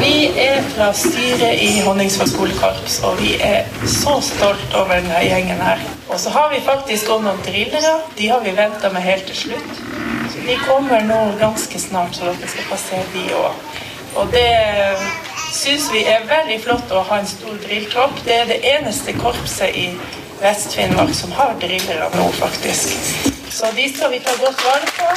Vi fra styret i Honningsvåg skolekorps, og vi så stolt over denne gjengen her. Og så har vi faktisk også noen drillere. De har vi ventet med helt til slutt. Så de kommer nå ganske snart, så dere skal få se de også. Og det synes vi veldig flott å ha en stor drilltropp. Det det eneste korpset i Vest-Finnmark som har drillere nå, faktisk. Så de skal vi ta godt vare på.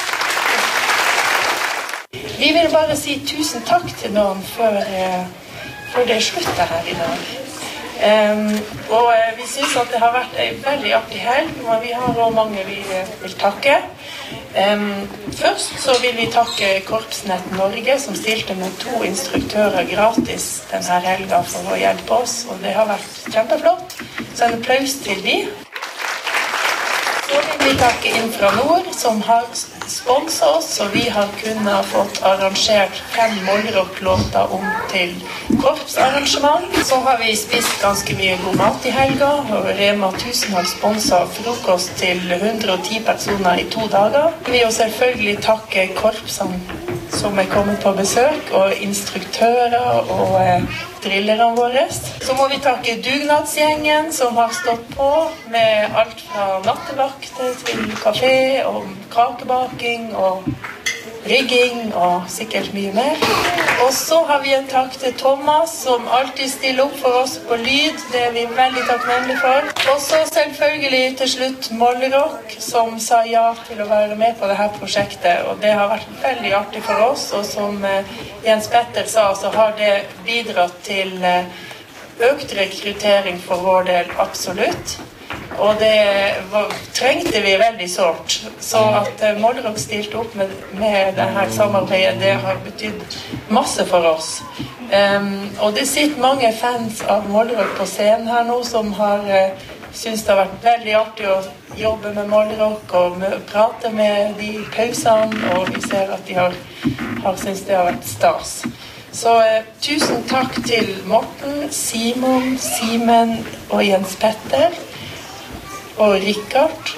Vi vil bare si tusen takk til noen før det slutter her i dag. Og vi synes at det har vært en veldig artig helg, og vi har også mange vi vil takke. Først så vil vi takke Korpsnett Norge, som stilte med 2 instruktører gratis denne helga for å hjelpe oss, og det har vært kjempeflott. Så en applaus til de. Så vil vi takke Infra Nord, som har sponset oss, så vi har kunnet fått arrangert 5 Mollrock-låter om til korpsarrangement. Så har vi spist ganske mye god mat i helga, og Rema 1000 har sponset frokost til 110 personer i 2 dager. Vi vil jo selvfølgelig takke korpsene som kommet på besøk, og instruktører og drillerne våre. Så må vi takke dugnadsgjengen som har stått på med alt fra nattevakter til kafé og kakebaking og rigging og sikkert mye mer. Og så har vi en takk til Thomas som alltid stiller opp for oss på lyd. Det vi veldig takknemlige for. Og så selvfølgelig til slutt Mollrock som sa ja til å være med på dette prosjektet. Og det har vært veldig artig for oss, og som Jens Petter sa, så har det bidratt til økt rekruttering for vår del, absolutt. Og det trengte vi veldig sårt. Så at Mollrock stilte opp med dette samarbeidet, det har betydd masse for oss. Og det sitter mange fans av Mollrock på scenen her nå, som har synes det har vært veldig artig å jobbe med Mollrock og prate med de i pausene, og vi ser at de har syntes det har vært stas. Så tusen takk til Morten, Simon, Simen og Jens Petter og Rikard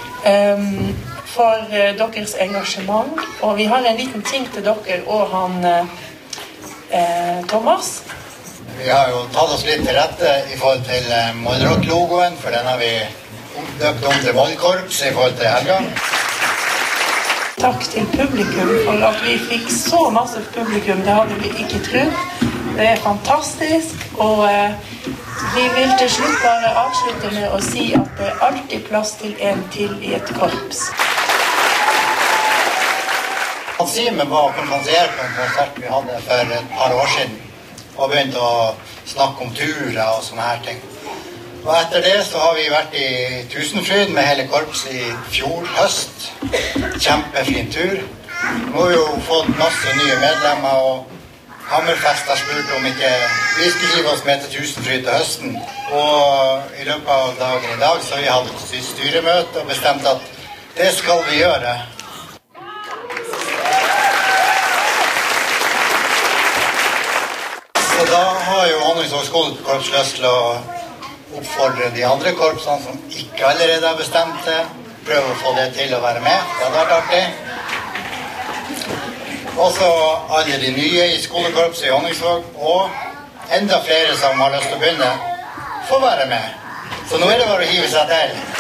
for deres engasjement. Og vi har en liten ting til dere og han Thomas. Vi har jo tatt oss litt til rette i forhold til Mollrock-logoen, for den har vi døpt om til Mollkorps i forhold til helga. Takk til publikum for at vi fikk så masse publikum, det hadde vi ikke trodd. Det fantastisk, og vi vil til slutt bare avslutte med å si at det alltid plass til en til i et korps. Simen var konferansier på en konsert vi hadde for et par år siden, og begynte å snakke om turer og sånne her ting. Og etter det så har vi vært i Tusenfryd med hele korpset i fjor høst. Kjempefin tur. Nå har vi jo fått masse nye medlemmer, og Hammerfest har spurt om ikke vi skulle hive oss med til Tusenfryd til høsten. Og i løpet av dagen i dag så har vi hatt et styremøte og bestemt at det skal vi gjøre. Så da har jo Honningsvåg skolekorps lyst til å oppfordre de andre korpsene som ikke allerede har bestemt det, prøve å få det til å være med. Det hadde vært artig. Også alle de nye i skolekorpset i Honningsvåg, og enda flere som har lyst til å begynne, får være med. Så nå er det bare å hive seg til.